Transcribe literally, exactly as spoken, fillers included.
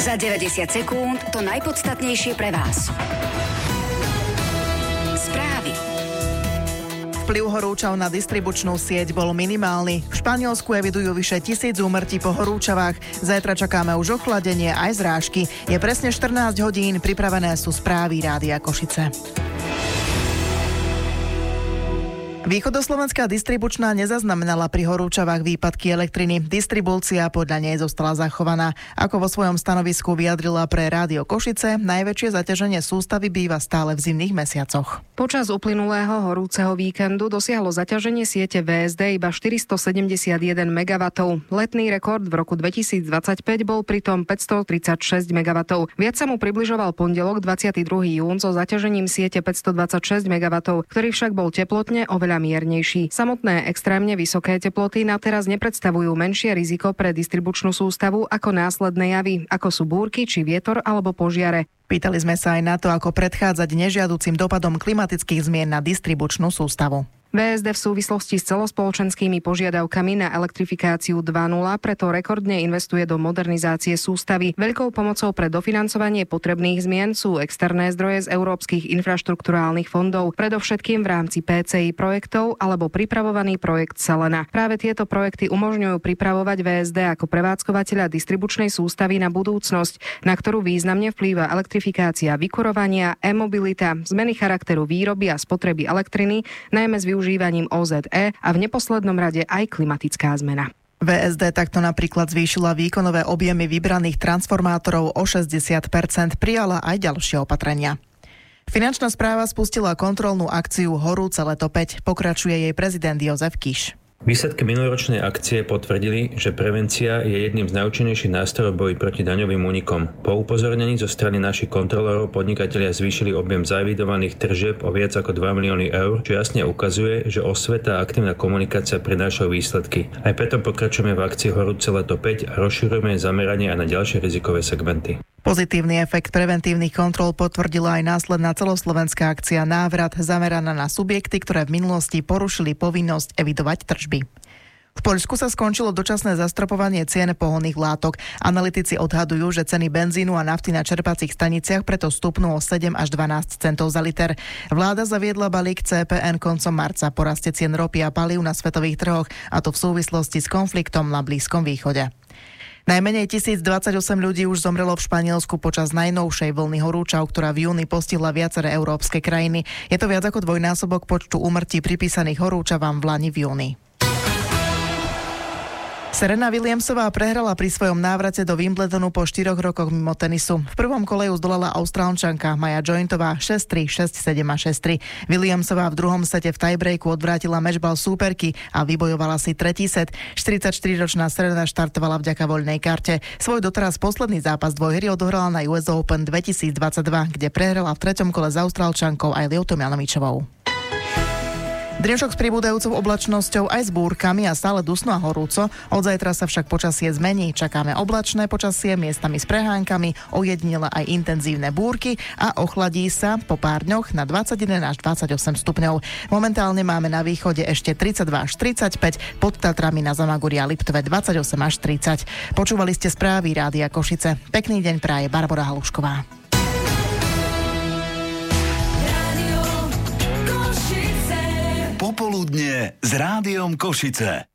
Za deväťdesiat sekúnd to najpodstatnejšie pre vás. Správy. Vplyv horúčav na distribučnú sieť bol minimálny. V Španielsku evidujú vyše tisíc úmrtí po horúčavách. Zajtra čakáme už ochladenie aj zrážky. Je presne štrnásť hodín, pripravené sú správy Rádia Košice. Východoslovenská distribučná nezaznamenala pri horúčavách výpadky elektriny. Distribúcia podľa nej zostala zachovaná. Ako vo svojom stanovisku vyjadrila pre Rádio Košice, najväčšie zaťaženie sústavy býva stále v zimných mesiacoch. Počas uplynulého horúceho víkendu dosiahlo zaťaženie siete vé es dé iba štyristosedemdesiatjeden megawattov. Letný rekord v roku dvetisícdvadsaťpäť bol pritom päťstotridsaťšesť megawattov. Viac sa mu približoval pondelok dvadsiateho druhého júna so zaťažením siete päťstodvadsaťšesť megawattov, ktorý však bol teplotne oveľa miernejší. Samotné extrémne vysoké teploty na teraz nepredstavujú menšie riziko pre distribučnú sústavu ako následné javy, ako sú búrky či vietor alebo požiare. Pýtali sme sa aj na to, ako predchádzať nežiaducim dopadom klimatických zmien na distribučnú sústavu. vé es dé v súvislosti s celospoločenskými požiadavkami na elektrifikáciu dva bodka nula preto rekordne investuje do modernizácie sústavy. Veľkou pomocou pre dofinancovanie potrebných zmien sú externé zdroje z európskych infraštrukturálnych fondov, predovšetkým v rámci pé cé í projektov alebo pripravovaný projekt Selena. Práve tieto projekty umožňujú pripravovať vé es dé ako prevádzkovateľa distribučnej sústavy na budúcnosť, na ktorú významne vplýva elektrifikácia vykurovania, e-mobilita, zmeny charakteru výroby a spotreby elektriny, najmä z využívaním ó zet é a v neposlednom rade aj klimatická zmena. vé es dé takto napríklad zvýšila výkonové objemy vybraných transformátorov o šesťdesiat percent, prijala aj ďalšie opatrenia. Finančná správa spustila kontrolnú akciu Horúce leto päť, pokračuje jej prezident Jozef Kiš. Výsledky minuloročnej akcie potvrdili, že prevencia je jedným z najúčinnejších nástrojov boji proti daňovým únikom. Po upozornení zo strany našich kontrolórov podnikatelia zvýšili objem zaevidovaných tržieb o viac ako dva milióny eur, čo jasne ukazuje, že osveta a aktívna komunikácia prinášajú výsledky. Aj preto pokračujeme v akcii Horúce leto päť a rozširujeme zameranie aj na ďalšie rizikové segmenty. Pozitívny efekt preventívnych kontrol potvrdila aj následná celoslovenská akcia Návrat, zameraná na subjekty, ktoré v minulosti porušili povinnosť evidovať tržby. V Poľsku sa skončilo dočasné zastropovanie cien pohonných látok. Analytici odhadujú, že ceny benzínu a nafty na čerpacích staniciach preto stupnú o sedem až dvanásť centov za liter. Vláda zaviedla balík cé pé en koncom marca po raste cien ropy a palív na svetových trhoch, a to v súvislosti s konfliktom na Blízkom východe. Najmenej tisícdvadsaťosem ľudí už zomrelo v Španielsku počas najnovšej vlny horúčav, ktorá v júni postihla viaceré európske krajiny. Je to viac ako dvojnásobok počtu úmrtí pripísaných horúčavám v lani v júni. Serena Williamsová prehrala pri svojom návrate do Wimbledonu po štyroch rokoch mimo tenisu. V prvom kole ju zdolala Austrálčanka Maja Jointová šesť tri, šesť sedem a šesť tri. Williamsová v druhom sete v tiebreaku odvrátila mečbal súperky a vybojovala si tretí set. štyridsaťštyriročná Serena štartovala vďaka voľnej karte. Svoj doteraz posledný zápas dvojhry odohrala na ú es Open dvetisícdvadsaťdva, kde prehrala v treťom kole s Austrálčankou Ajliou Tomljanovičovou. Dnešok s pribúdajúcou oblačnosťou aj s búrkami a stále dusno a horúco. Od zajtra sa však počasie zmení. Čakáme oblačné počasie, miestami s prehánkami, ojedinele aj intenzívne búrky a ochladí sa po pár dňoch na dvadsaťjeden až dvadsaťosem stupňov. Momentálne máme na východe ešte tridsaťdva až tridsaťpäť, pod Tatrami na Zamaguri a Liptove dvadsaťosem až tridsať. Počúvali ste správy Rádia Košice. Pekný deň praje Barbora Halušková. Popoludne s Rádiom Košice.